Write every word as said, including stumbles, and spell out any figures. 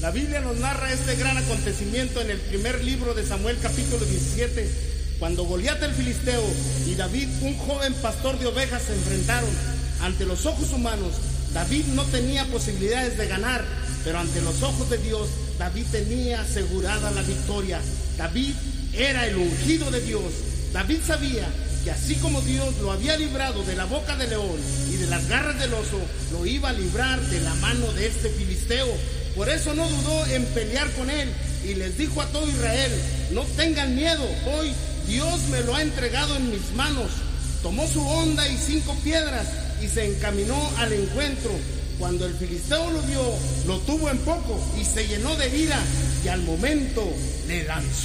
La Biblia nos narra este gran acontecimiento en el primer libro de Samuel, capítulo diecisiete, cuando Goliat el filisteo y David, un joven pastor de ovejas, se enfrentaron. Ante los ojos humanos, David no tenía posibilidades de ganar, pero ante los ojos de Dios, David tenía asegurada la victoria. David era el ungido de Dios. David sabía que así como Dios lo había librado de la boca del león y de las garras del oso, lo iba a librar de la mano de este filisteo. Por eso no dudó en pelear con él y les dijo a todo Israel: no tengan miedo, hoy Dios me lo ha entregado en mis manos. Tomó su honda y cinco piedras y se encaminó al encuentro. Cuando el filisteo lo vio, lo tuvo en poco y se llenó de ira, y al momento le lanzó